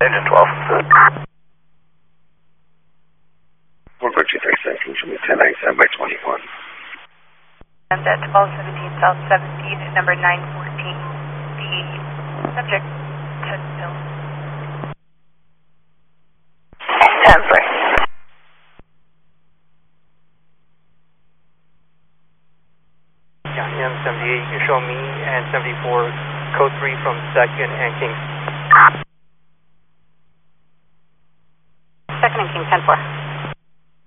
engine 12. 1.237, can you show me 1097 by 21? And at 1217 South 17 at number 914. The subject has still. 10-3. Yeah, M78, you can show me and 74, code 3 from 2nd and King. 2nd and King 10-4.